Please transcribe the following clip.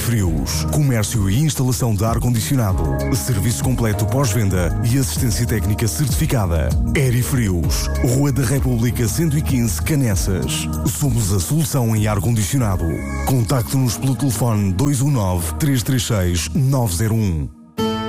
Aerifrios, comércio e instalação de ar-condicionado, serviço completo pós-venda e assistência técnica certificada. Aerifrios, Rua da República 115, Canessas. Somos a solução em ar-condicionado. Contacte-nos pelo telefone 219 336 901.